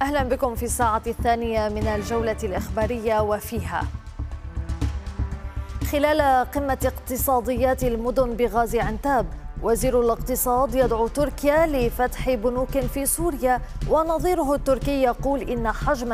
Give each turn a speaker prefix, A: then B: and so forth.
A: أهلا بكم في الساعة الثانية من الجولة الإخبارية، وفيها: خلال قمة اقتصاديات المدن بغازي عنتاب، وزير الاقتصاد يدعو تركيا لفتح بنوك في سوريا، ونظيره التركي يقول إن حجم